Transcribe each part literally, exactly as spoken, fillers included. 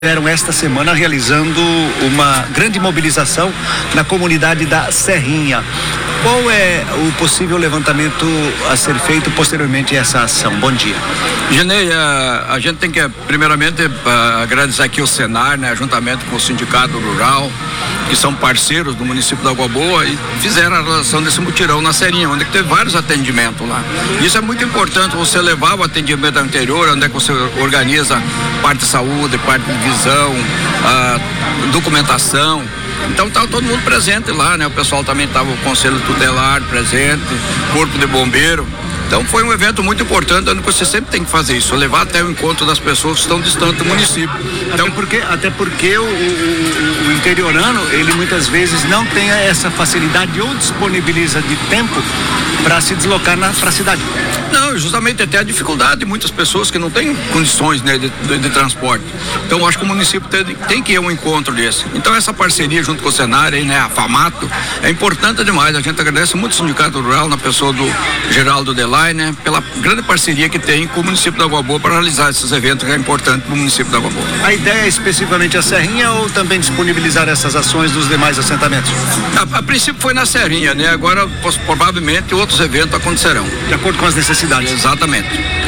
Estiveram esta semana realizando uma grande mobilização na comunidade da Serrinha. Qual é o possível levantamento a ser feito posteriormente a essa ação? Bom dia. Genei, a, a gente tem que primeiramente a, agradecer aqui o Senar, né, juntamente com o Sindicato Rural, que são parceiros do município da Água Boa e fizeram a realização desse mutirão na Serrinha, onde teve vários atendimentos lá. Isso é muito importante, você levar o atendimento anterior, onde é que você organiza parte de saúde, parte de visão, a documentação. Então estava todo mundo presente lá, né? O pessoal também estava, o Conselho Tutelar presente, Corpo de Bombeiro. Então foi um evento muito importante, onde você sempre tem que fazer isso, levar até o encontro das pessoas que estão distantes do município. Então, até porque, até porque o, o, o interiorano, ele muitas vezes não tem essa facilidade ou disponibiliza de tempo para se deslocar para a cidade. Não, justamente até a dificuldade de muitas pessoas que não têm condições, né, de, de, de transporte. Então eu acho que o município tem, tem que ir a um encontro desse. Então essa parceria junto com o Senar, aí, né, a FAMATO, é importante demais. A gente agradece muito o Sindicato Rural, na pessoa do Geraldo Delay, né, pela grande parceria que tem com o município da Água Boa para realizar esses eventos que é importante para o município da Água Boa. A ideia é especificamente a Serrinha ou também disponibilizar essas ações dos demais assentamentos? A, a princípio foi na Serrinha, né? Agora provavelmente outros eventos acontecerão. De acordo com as necessidades. Exatamente.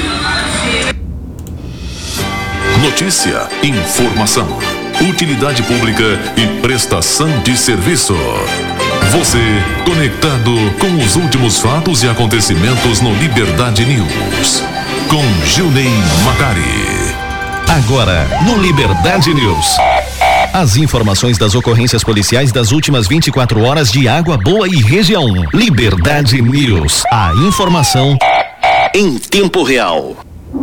Notícia, informação, utilidade pública e prestação de serviço. Você conectado com os últimos fatos e acontecimentos no Liberdade News. Com Gilney Macari. Agora, no Liberdade News. As informações das ocorrências policiais das últimas vinte e quatro horas de Água Boa e região. Liberdade News. A informação em tempo real.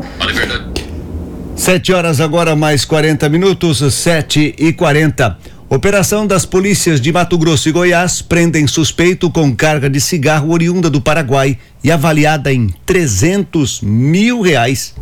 Sete horas agora, mais quarenta minutos, sete e quarenta. Operação das polícias de Mato Grosso e Goiás prendem suspeito com carga de cigarro oriunda do Paraguai e avaliada em trezentos mil reais.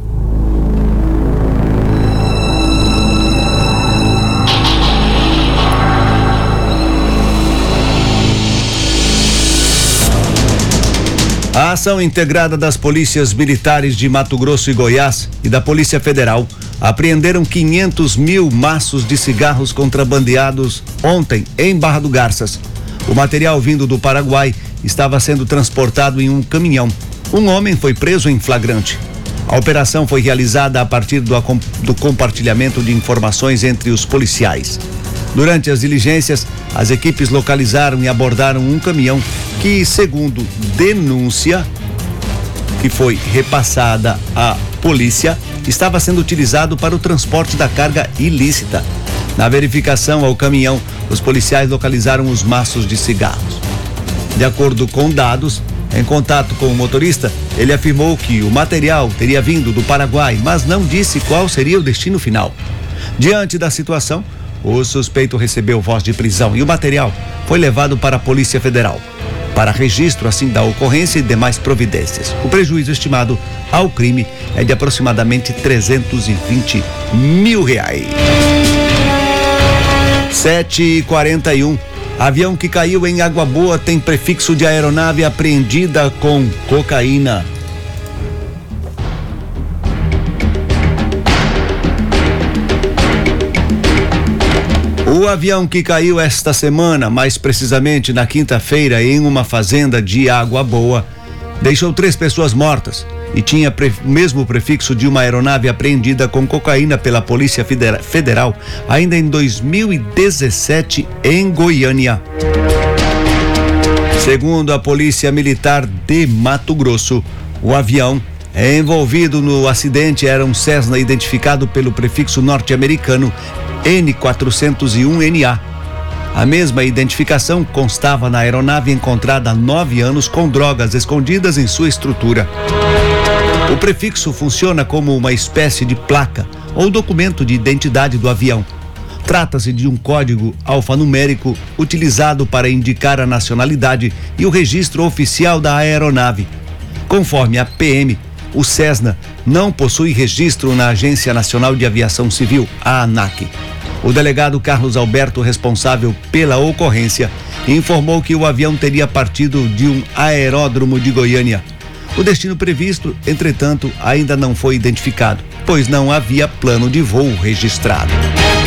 A ação integrada das polícias militares de Mato Grosso e Goiás e da Polícia Federal apreenderam quinhentos mil maços de cigarros contrabandeados ontem em Barra do Garças. O material vindo do Paraguai estava sendo transportado em um caminhão. Um homem foi preso em flagrante. A operação foi realizada a partir do, do compartilhamento de informações entre os policiais. Durante as diligências, as equipes localizaram e abordaram um caminhão que, segundo denúncia que foi repassada à polícia, estava sendo utilizado para o transporte da carga ilícita. Na verificação ao caminhão, os policiais localizaram os maços de cigarros. De acordo com dados, em contato com o motorista, ele afirmou que o material teria vindo do Paraguai, mas não disse qual seria o destino final. Diante da situação, o suspeito recebeu voz de prisão e o material foi levado para a Polícia Federal para registro assim da ocorrência e demais providências. O prejuízo estimado ao crime é de aproximadamente trezentos e vinte mil reais. sete e quarenta e um. Avião que caiu em Água Boa tem prefixo de aeronave apreendida com cocaína. O avião que caiu esta semana, mais precisamente na quinta-feira, em uma fazenda de Água Boa, deixou três pessoas mortas e tinha pre- o mesmo prefixo de uma aeronave apreendida com cocaína pela Polícia Federal ainda em dois mil e dezessete em Goiânia. Segundo a Polícia Militar de Mato Grosso, o avião envolvido no acidente era um Cessna identificado pelo prefixo norte-americano N quatrocentos e um N A. A mesma identificação constava na aeronave encontrada há nove anos com drogas escondidas em sua estrutura. O prefixo funciona como uma espécie de placa ou documento de identidade do avião. Trata-se de um código alfanumérico utilizado para indicar a nacionalidade e o registro oficial da aeronave. Conforme a P M, o Cessna não possui registro na Agência Nacional de Aviação Civil, a ANAC. O delegado Carlos Alberto, responsável pela ocorrência, informou que o avião teria partido de um aeródromo de Goiânia. O destino previsto, entretanto, ainda não foi identificado, pois não havia plano de voo registrado.